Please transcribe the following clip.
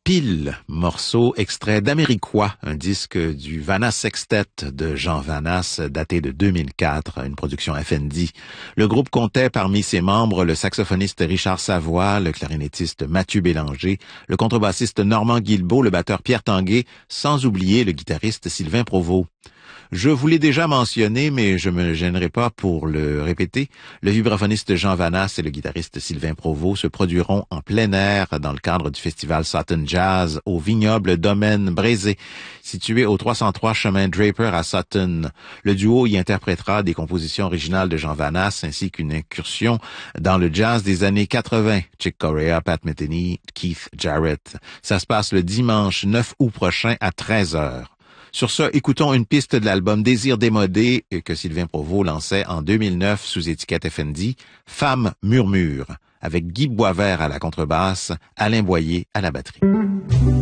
Pile, morceau extrait d'Américois, un disque du Vannas Sextet de Jean Vannas, daté de 2004, une production FND. Le groupe comptait parmi ses membres le saxophoniste Richard Savoie, le clarinettiste Mathieu Bélanger, le contrebassiste Normand Guilbeault, le batteur Pierre Tanguay, sans oublier le guitariste Sylvain Provost. Je vous l'ai déjà mentionné, mais je me gênerai pas pour le répéter. Le vibraphoniste Jean Vannas et le guitariste Sylvain Provost se produiront en plein air dans le cadre du festival Sutton Jazz au vignoble Domaine Brézé, situé au 303 chemin Draper à Sutton. Le duo y interprétera des compositions originales de Jean Vannas ainsi qu'une incursion dans le jazz des années 80. Chick Corea, Pat Metheny, Keith Jarrett. Ça se passe le dimanche 9 août prochain à 13h. Sur ce, écoutons une piste de l'album Désir démodé que Sylvain Provost lançait en 2009 sous étiquette FND, Femme murmure, avec Guy Boisvert à la contrebasse, Alain Boyer à la batterie.